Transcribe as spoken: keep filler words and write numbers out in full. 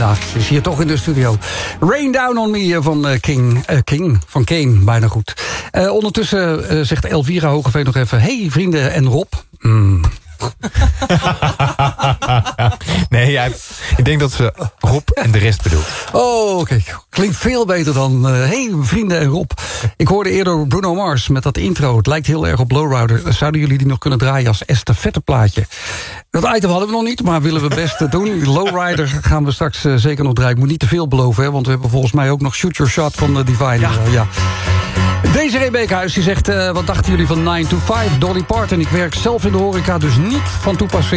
vandaag. Is hier toch in de studio. Rain Down on Me van uh, King. Uh, King, van Kane, bijna goed. Uh, ondertussen uh, zegt Elvira Hogeveen nog even... Hey vrienden en Rob. Mm. Nee, ja, ik denk dat ze Rob en de rest bedoelt. Oh, oké. Okay. Klinkt veel beter dan... Uh, hey, vrienden en Rob. Ik hoorde eerder Bruno Mars met dat intro. Het lijkt heel erg op Lowrider. Zouden jullie die nog kunnen draaien als estafetteplaatje? Dat item hadden we nog niet, maar willen we best doen. Lowrider gaan we straks uh, zeker nog draaien. Ik moet niet te veel beloven, hè, want we hebben volgens mij ook nog Shoot Your Shot van uh, Divine. Ja. Uh, ja. Desiree Beekhuis die zegt... Uh, wat dachten jullie van nine to five? Dolly Parton. Ik werk zelf in de horeca, dus niet van toepassing.